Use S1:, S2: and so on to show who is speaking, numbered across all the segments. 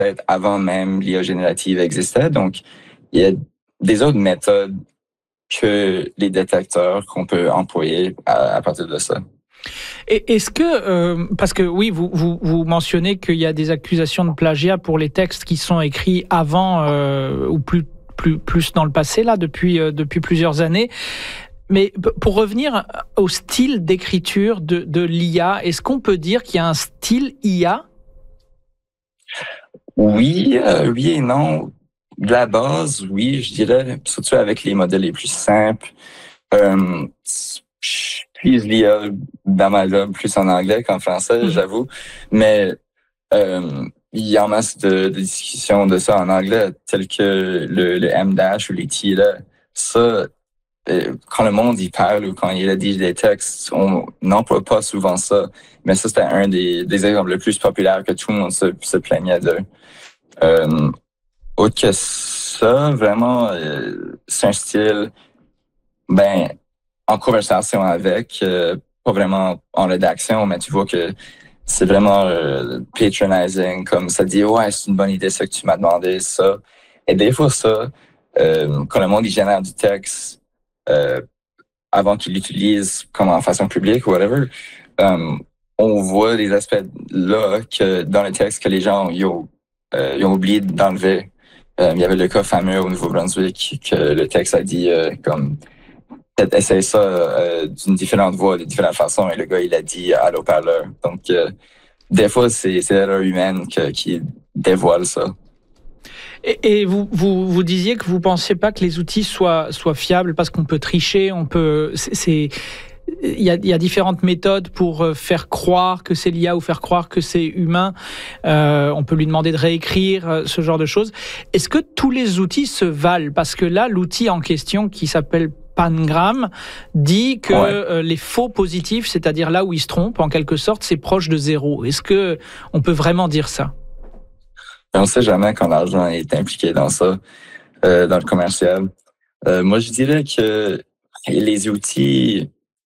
S1: peut-être avant même l'IA générative existait. Donc, il y a des autres méthodes que les détecteurs qu'on peut employer à partir de ça.
S2: Et est-ce que, parce que oui, vous mentionnez qu'il y a des accusations de plagiat pour les textes qui sont écrits avant ou plus dans le passé, là, depuis plusieurs années. Mais pour revenir au style d'écriture de l'IA, est-ce qu'on peut dire qu'il y a un style IA?
S1: Oui, oui et non. De la base, oui, je dirais, surtout avec les modèles les plus simples. J'utilise l'IA dans ma job plus en anglais qu'en français, j'avoue. Mais il y a en masse de discussions de ça en anglais, tel que le M-dash ou les T, là. Ça, quand le monde y parle ou quand il rédige des textes, on n'emploie pas souvent ça. Mais ça, c'était un des exemples les plus populaires que tout le monde se plaignait de. Autre que ça, vraiment, c'est un style, en conversation avec, pas vraiment en rédaction, mais tu vois que c'est vraiment patronizing, comme ça dit, ouais, c'est une bonne idée ça que tu m'as demandé, ça. Et des fois, ça, quand le monde il génère du texte, avant qu'il l'utilise comme en façon publique ou whatever, on voit les aspects là que dans le texte que les gens ils ont oublié d'enlever. Il y avait le cas fameux au Nouveau-Brunswick que le texte a dit comme peut-être essayer ça d'une différente voix, de différentes façons, et le gars il a dit à l'haut-parleur. Donc des fois c'est l'erreur humaine qui dévoile ça.
S2: Et vous disiez que vous pensiez pas que les outils soient fiables parce qu'on peut tricher, il y a différentes méthodes pour faire croire que c'est l'IA ou faire croire que c'est humain. On peut lui demander de réécrire ce genre de choses. Est-ce que tous les outils se valent? Parce que là, l'outil en question qui s'appelle Pangram dit que les faux positifs, c'est-à-dire là où il se trompe, en quelque sorte, c'est proche de zéro. Est-ce que on peut vraiment dire ça?
S1: On ne sait jamais quand l'argent est impliqué dans ça, dans le commercial. Moi, je dirais que les outils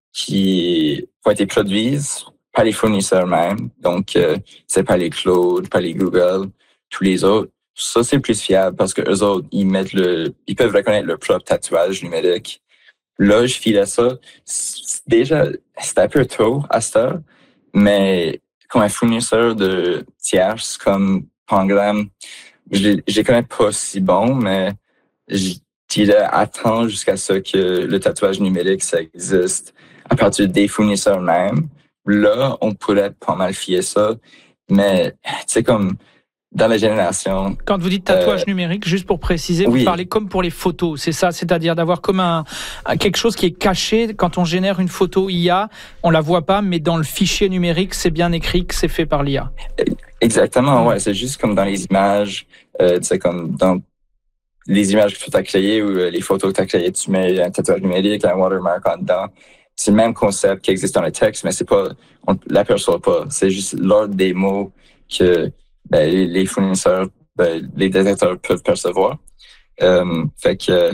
S1: qui ont été produits par les fournisseurs même, donc c'est pas les Claude, pas les Google, tous les autres. Ça, c'est plus fiable parce que eux autres, ils peuvent reconnaître leur propre tatouage numérique. Là, je filais ça. Déjà, c'était un peu tôt à ça, mais comme un fournisseur de tierces comme Pangram, je les connais pas si bon, mais je dirais attends jusqu'à ce que le tatouage numérique, ça existe à partir des fournisseurs même. Là, on pourrait pas mal fier ça, mais tu sais, comme dans la génération...
S2: Quand vous dites tatouage numérique, juste pour préciser, vous parlez comme pour les photos, c'est ça? C'est-à-dire d'avoir comme quelque chose qui est caché. Quand on génère une photo IA, on la voit pas, mais dans le fichier numérique, c'est bien écrit que c'est fait par l'IA.
S1: Exactement, ouais. C'est juste comme dans les images, tu sais, comme dans les images que tu as créées ou les photos que tu as créées, tu mets un tatouage numérique, un watermark en dedans. C'est le même concept qui existe dans le texte, mais c'est pas, on l'aperçoit pas. C'est juste l'ordre des mots que les fournisseurs, les détecteurs peuvent percevoir. Fait que,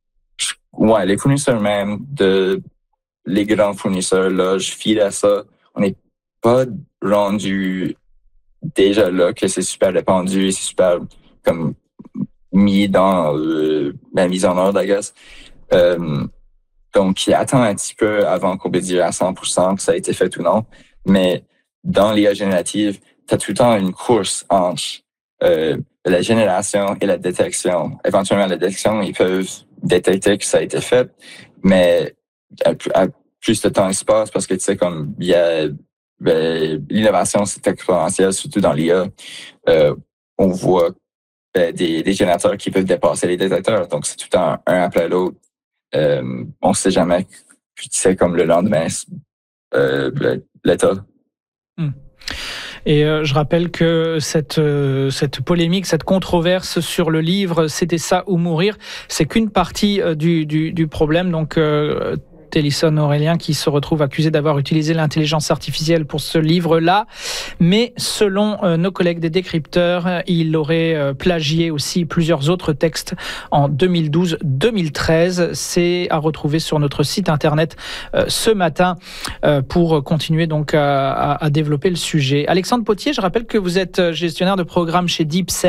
S1: les fournisseurs même, les grands fournisseurs, là, je file à ça. On n'est pas rendu déjà là que c'est super répandu et c'est super comme mis dans la mise en ordre, I guess. Donc, attend un petit peu avant qu'on puisse dire à 100% que ça a été fait ou non. Mais dans l'IA générative, tu as tout le temps une course entre la génération et la détection. Éventuellement, la détection, ils peuvent détecter que ça a été fait, mais à plus de temps il se passe parce que, tu sais, comme il y a l'innovation, c'est exponentiel, surtout dans l'IA. On voit des générateurs qui peuvent dépasser les détecteurs. Donc, c'est tout le temps un après l'autre. On ne sait jamais. Puis, tu sais, comme le lendemain, l'état.
S2: Et je rappelle que cette polémique, cette controverse sur le livre « C'était ça ou mourir », c'est qu'une partie du problème. Donc, Tellison Aurélien, qui se retrouve accusé d'avoir utilisé l'intelligence artificielle pour ce livre-là. Mais selon nos collègues des décrypteurs, il aurait plagié aussi plusieurs autres textes en 2012-2013. C'est à retrouver sur notre site internet ce matin pour continuer donc à développer le sujet. Alexandre Potier, je rappelle que vous êtes gestionnaire de programme chez DeepSense.